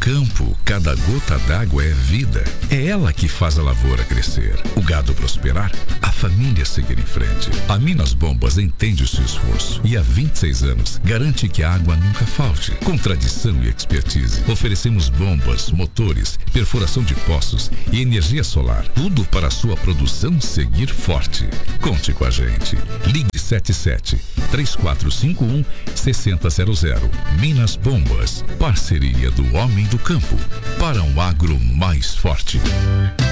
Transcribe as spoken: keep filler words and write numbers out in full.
campo, cada gota d'água é vida. É ela que faz a lavoura crescer, o gado prosperar, a família seguir em frente. A Minas Bombas entende o seu esforço e há vinte e seis anos garante que a água nunca falte. Com tradição e expertise, oferecemos bombas, motores, perfuração de poços e energia solar. Tudo para a sua produção seguir forte. Conte com a gente. Ligue sete sete, três quatro cinco um, seis zero zero zero. Minas Bombas, parceria do homem do campo para um agro mais forte.